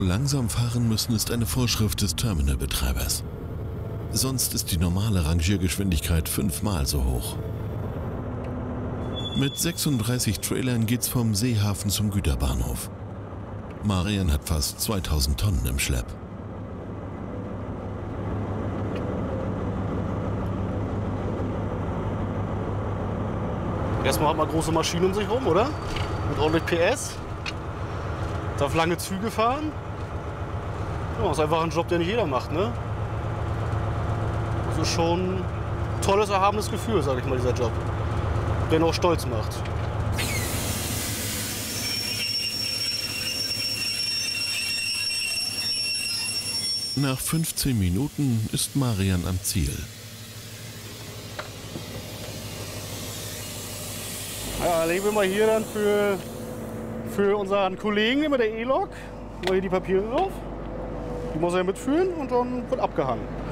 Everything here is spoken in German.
Langsam fahren müssen ist eine Vorschrift des Terminalbetreibers. Sonst ist die normale Rangiergeschwindigkeit 5-mal so hoch. Mit 36 Trailern geht's vom Seehafen zum Güterbahnhof. Marian hat fast 2000 Tonnen im Schlepp. Erstmal hat man große Maschinen um sich rum, oder? Mit ordentlich PS. Darf lange Züge fahren. Ja, ist einfach ein Job, den nicht jeder macht, ne? Das ist schon ein tolles, erhabenes Gefühl, sag ich mal, dieser Job. Der auch stolz macht. Nach 15 Minuten ist Marian am Ziel. Ja, legen wir mal hier dann für unseren Kollegen mit der E-Lok mal hier die Papiere drauf. Die muss er mitführen und dann wird abgehangen.